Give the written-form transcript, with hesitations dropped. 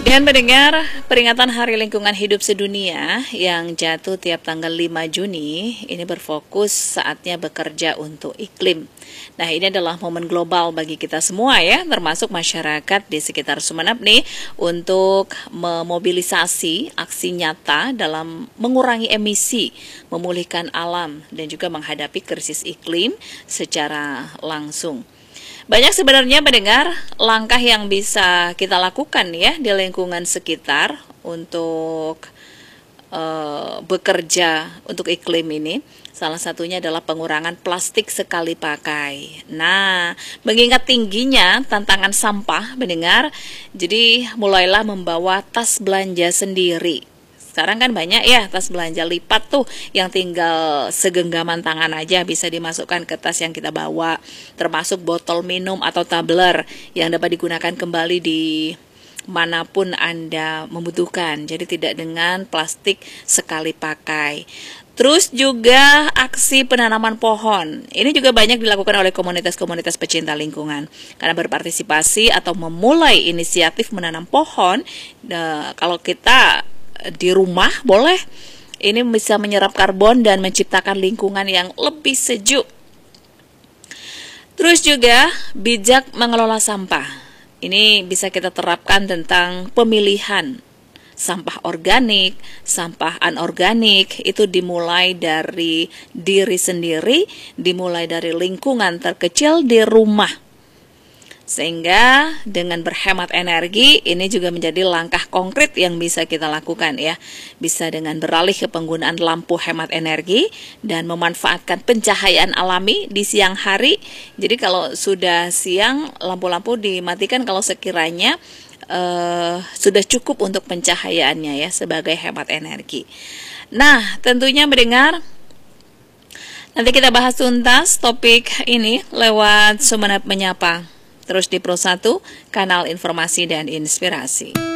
Dengan mendengar peringatan Hari Lingkungan Hidup Sedunia yang jatuh tiap tanggal 5 Juni, ini berfokus saatnya bekerja untuk iklim. Nah, ini adalah momen global bagi kita semua ya, termasuk masyarakat di sekitar Sumeneb nih, untuk memobilisasi aksi nyata dalam mengurangi emisi, memulihkan alam, dan juga menghadapi krisis iklim secara langsung. Banyak sebenarnya mendengar langkah yang bisa kita lakukan ya di lingkungan sekitar untuk bekerja untuk iklim ini. Salah satunya adalah pengurangan plastik sekali pakai. Nah, mengingat tingginya tantangan sampah mendengar, jadi mulailah membawa tas belanja sendiri. Sekarang kan banyak ya tas belanja lipat tuh yang tinggal segenggaman tangan aja bisa dimasukkan ke tas yang kita bawa, termasuk botol minum atau tumbler yang dapat digunakan kembali di manapun Anda membutuhkan. Jadi tidak dengan plastik sekali pakai. Terus juga aksi penanaman pohon. Ini juga banyak dilakukan oleh komunitas-komunitas pecinta lingkungan. Karena berpartisipasi atau memulai inisiatif menanam pohon, kalau kita di rumah boleh, ini bisa menyerap karbon dan menciptakan lingkungan yang lebih sejuk. Terus juga bijak mengelola sampah. Ini bisa kita terapkan tentang pemilihan sampah organik, sampah anorganik. Itu dimulai dari diri sendiri, dimulai dari lingkungan terkecil di rumah. Sehingga dengan berhemat energi, ini juga menjadi langkah konkret yang bisa kita lakukan ya. Bisa dengan beralih ke penggunaan lampu hemat energi dan memanfaatkan pencahayaan alami di siang hari. Jadi kalau sudah siang, lampu-lampu dimatikan kalau sekiranya sudah cukup untuk pencahayaannya ya, sebagai hemat energi. Nah, tentunya mendengar, nanti kita bahas tuntas topik ini lewat Sumeneb Menyapa. Terus di Pro 1, kanal informasi dan inspirasi.